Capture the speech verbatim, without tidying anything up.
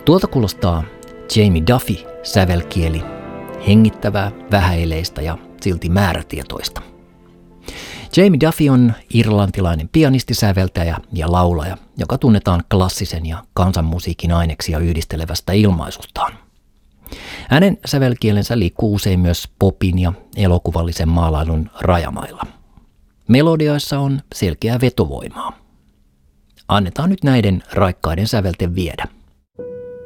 Tuolta kuulostaa Jamie Duffy sävelkieli, hengittävää, vähäeleistä ja silti määrätietoista. Jamie Duffy on irlantilainen pianisti, säveltäjä ja laulaja, joka tunnetaan klassisen ja kansanmusiikin aineksia yhdistelevästä ilmaisustaan. Hänen sävelkielensä liikkuu usein myös popin ja elokuvallisen maalailun rajamailla. Melodioissa on selkeää vetovoimaa. Annetaan nyt näiden raikkaiden sävelten viedä.